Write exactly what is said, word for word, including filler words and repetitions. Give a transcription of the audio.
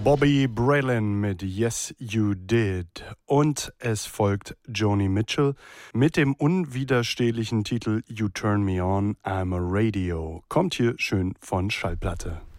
Bobby Braylon mit Yes You Did. Und es folgt Joni Mitchell mit dem unwiderstehlichen Titel You Turn Me On, I'm a Radio. Kommt hier schön von Schallplatte.